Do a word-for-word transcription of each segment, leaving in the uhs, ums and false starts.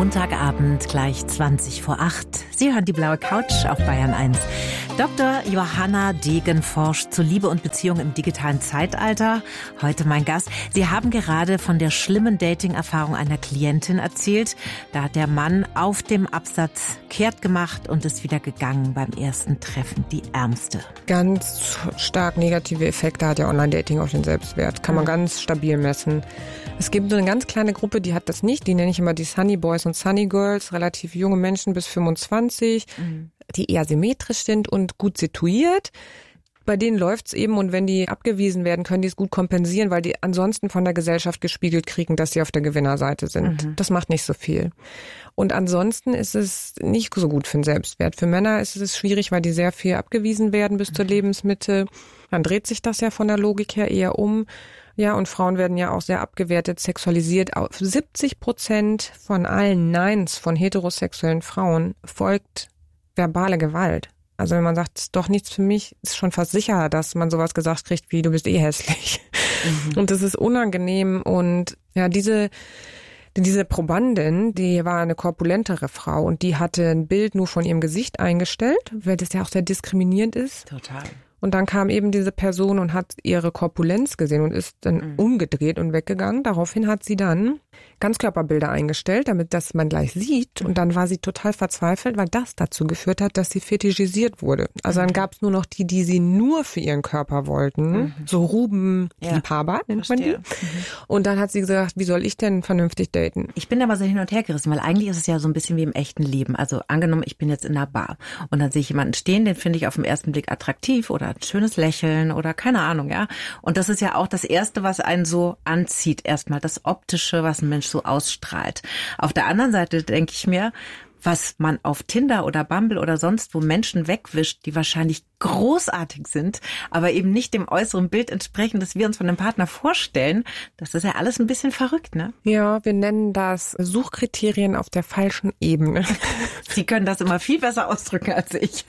Montagabend, gleich zwanzig vor acht. Sie hören die blaue Couch auf Bayern eins. Doktor Johanna Degen forscht zu Liebe und Beziehung im digitalen Zeitalter. Heute mein Gast. Sie haben gerade von der schlimmen Dating-Erfahrung einer Klientin erzählt. Da hat der Mann auf dem Absatz kehrt gemacht und ist wieder gegangen beim ersten Treffen. Die Ärmste. Ganz stark negative Effekte hat ja Online-Dating auf den Selbstwert. Kann man ganz stabil messen. Es gibt so eine ganz kleine Gruppe, die hat das nicht. Die nenne ich immer die Sunny Boys und Sunny Girls. Relativ junge Menschen bis fünfundzwanzig, mhm. die eher symmetrisch sind und gut situiert. Bei denen läuft's eben und wenn die abgewiesen werden, können die es gut kompensieren, weil die ansonsten von der Gesellschaft gespiegelt kriegen, dass sie auf der Gewinnerseite sind. Mhm. Das macht nicht so viel. Und ansonsten ist es nicht so gut für den Selbstwert. Für Männer ist es schwierig, weil die sehr viel abgewiesen werden bis mhm. zur Lebensmitte. Dann dreht sich das ja von der Logik her eher um. Ja, und Frauen werden ja auch sehr abgewertet, sexualisiert. Auf siebzig Prozent von allen Neins von heterosexuellen Frauen folgt verbale Gewalt. Also wenn man sagt, das ist doch nichts für mich, ist schon fast sicher, dass man sowas gesagt kriegt wie, du bist eh hässlich. Mhm. Und das ist unangenehm. Und ja, diese diese Probandin, die war eine korpulentere Frau und die hatte ein Bild nur von ihrem Gesicht eingestellt, weil das ja auch sehr diskriminierend ist. Total. Und dann kam eben diese Person und hat ihre Korpulenz gesehen und ist dann mhm. umgedreht und weggegangen. Daraufhin hat sie dann Ganzkörperbilder eingestellt, damit das man gleich sieht. Und dann war sie total verzweifelt, weil das dazu geführt hat, dass sie fetischisiert wurde. Also dann gab es nur noch die, die sie nur für ihren Körper wollten. Mhm. So Ruben-Liebhaber ja, nennt man die. Mhm. Und dann hat sie gesagt, wie soll ich denn vernünftig daten? Ich bin aber so hin und her gerissen, weil eigentlich ist es ja so ein bisschen wie im echten Leben. Also angenommen, ich bin jetzt in einer Bar und dann sehe ich jemanden stehen, den finde ich auf den ersten Blick attraktiv oder ein schönes Lächeln oder keine Ahnung, ja. Und das ist ja auch das Erste, was einen so anzieht. Erstmal das Optische, was ein Mensch so ausstrahlt. Auf der anderen Seite denke ich mir, was man auf Tinder oder Bumble oder sonst wo Menschen wegwischt, die wahrscheinlich großartig sind, aber eben nicht dem äußeren Bild entsprechen, das wir uns von einem Partner vorstellen, das ist ja alles ein bisschen verrückt, ne? Ja, wir nennen das Suchkriterien auf der falschen Ebene. Sie können das immer viel besser ausdrücken als ich.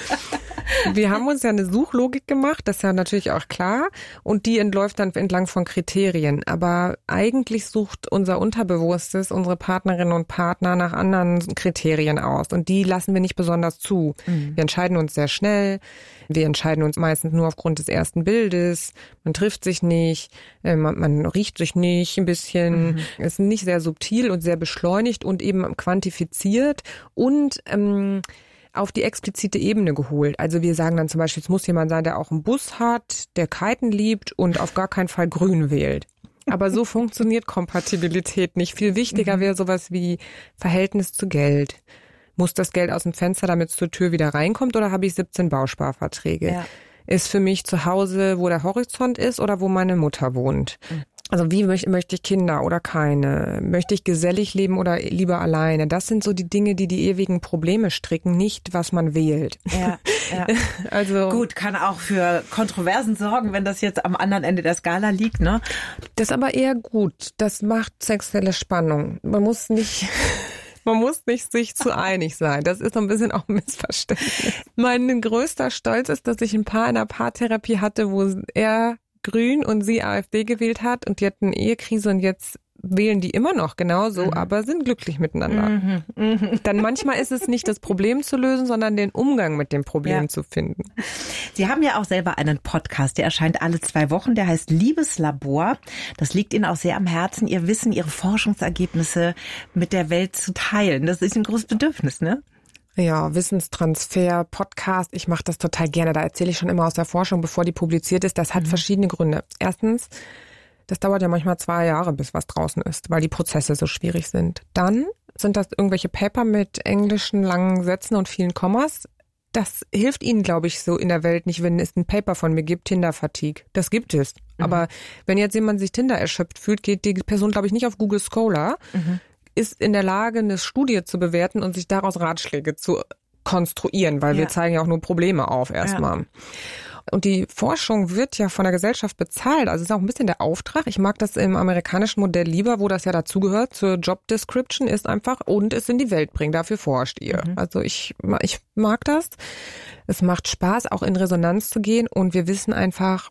Wir haben uns ja eine Suchlogik gemacht, das ist ja natürlich auch klar, und die entläuft dann entlang von Kriterien. Aber eigentlich sucht unser Unterbewusstes unsere Partnerinnen und Partner nach anderen Kriterien aus und die lassen wir nicht besonders zu. Mhm. Wir entscheiden uns sehr schnell, wir entscheiden uns meistens nur aufgrund des ersten Bildes, man trifft sich nicht, man, man riecht sich nicht ein bisschen, mhm. ist nicht sehr subtil und sehr beschleunigt und eben quantifiziert und ähm, auf die explizite Ebene geholt. Also wir sagen dann zum Beispiel, es muss jemand sein, der auch einen Bus hat, der Kiten liebt und auf gar keinen Fall grün wählt. Aber so funktioniert Kompatibilität nicht. Viel wichtiger wäre sowas wie Verhältnis zu Geld. Muss das Geld aus dem Fenster, damit es zur Tür wieder reinkommt, oder habe ich siebzehn Bausparverträge? Ja. Ist für mich zu Hause, wo der Horizont ist oder wo meine Mutter wohnt? Mhm. Also wie möchte, möchte ich Kinder oder keine? Möchte ich gesellig leben oder lieber alleine? Das sind so die Dinge, die die ewigen Probleme stricken, nicht was man wählt. Ja, ja. Also gut, kann auch für Kontroversen sorgen, wenn das jetzt am anderen Ende der Skala liegt, ne? Das ist aber eher gut. Das macht sexuelle Spannung. Man muss nicht... Man muss nicht sich zu einig sein. Das ist so ein bisschen auch ein Missverständnis. Mein größter Stolz ist, dass ich ein Paar in einer Paartherapie hatte, wo er Grün und sie AfD gewählt hat und die hatten eine Ehekrise und jetzt wählen die immer noch genauso, mhm. aber sind glücklich miteinander. Mhm. Mhm. Dann manchmal ist es nicht das Problem zu lösen, sondern den Umgang mit dem Problem ja. zu finden. Sie haben ja auch selber einen Podcast, der erscheint alle zwei Wochen, der heißt Liebeslabor. Das liegt Ihnen auch sehr am Herzen, Ihr Wissen, Ihre Forschungsergebnisse mit der Welt zu teilen. Das ist ein großes Bedürfnis, ne? Ja, Wissenstransfer, Podcast, ich mache das total gerne. Da erzähle ich schon immer aus der Forschung, bevor die publiziert ist. Das hat mhm. verschiedene Gründe. Erstens, das dauert ja manchmal zwei Jahre, bis was draußen ist, weil die Prozesse so schwierig sind. Dann sind das irgendwelche Paper mit englischen langen Sätzen und vielen Kommas. Das hilft Ihnen, glaube ich, so in der Welt nicht, wenn es ein Paper von mir gibt, Tinder-Fatigue. Das gibt es. Mhm. Aber wenn jetzt jemand sich Tinder erschöpft fühlt, geht die Person, glaube ich, nicht auf Google Scholar, mhm. ist in der Lage, eine Studie zu bewerten und sich daraus Ratschläge zu konstruieren, weil ja. wir zeigen ja auch nur Probleme auf erstmal. Ja. Und die Forschung wird ja von der Gesellschaft bezahlt. Also es ist auch ein bisschen der Auftrag. Ich mag das im amerikanischen Modell lieber, wo das ja dazugehört zur Job Description, ist einfach und es in die Welt bringen. Dafür forscht ihr. Mhm. Also ich, ich mag das. Es macht Spaß, auch in Resonanz zu gehen. Und wir wissen einfach,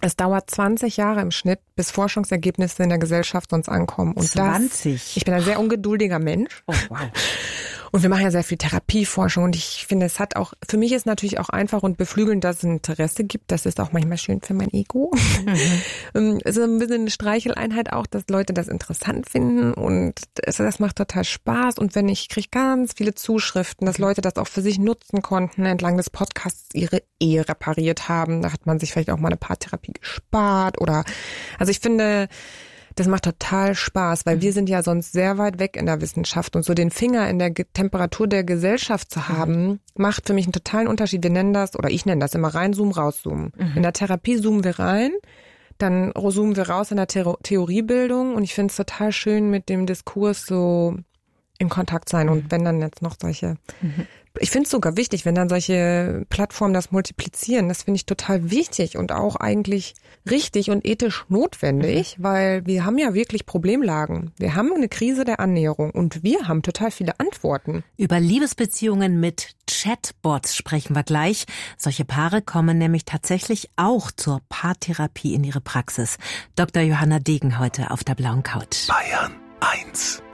Es dauert zwanzig Jahre im Schnitt, bis Forschungsergebnisse in der Gesellschaft uns ankommen. Und zwanzig? Das, ich bin ein sehr ungeduldiger Mensch. Oh, wow. Und wir machen ja sehr viel Therapieforschung und ich finde, es hat auch, für mich ist natürlich auch einfach und beflügelnd, dass es ein Interesse gibt. Das ist auch manchmal schön für mein Ego. Mhm. Es ist ein bisschen eine Streicheleinheit auch, dass Leute das interessant finden und es, das macht total Spaß. Und wenn ich, ich kriege ganz viele Zuschriften, dass Leute das auch für sich nutzen konnten, entlang des Podcasts ihre Ehe repariert haben. Da hat man sich vielleicht auch mal eine Paartherapie gespart oder, also ich finde, das macht total Spaß, weil wir sind ja sonst sehr weit weg in der Wissenschaft und so den Finger in der Ge- Temperatur der Gesellschaft zu haben, mhm. macht für mich einen totalen Unterschied. Wir nennen das, oder ich nenne das immer reinzoomen, rauszoomen. Mhm. In der Therapie zoomen wir rein, dann zoomen wir raus in der The- Theoriebildung und ich finde es total schön, mit dem Diskurs so in Kontakt sein. Und wenn dann jetzt noch solche, mhm. ich finde es sogar wichtig, wenn dann solche Plattformen das multiplizieren, das finde ich total wichtig und auch eigentlich richtig und ethisch notwendig, mhm. weil wir haben ja wirklich Problemlagen. Wir haben eine Krise der Annäherung und wir haben total viele Antworten. Über Liebesbeziehungen mit Chatbots sprechen wir gleich. Solche Paare kommen nämlich tatsächlich auch zur Paartherapie in ihre Praxis. Doktor Johanna Degen heute auf der blauen Couch. Bayern eins.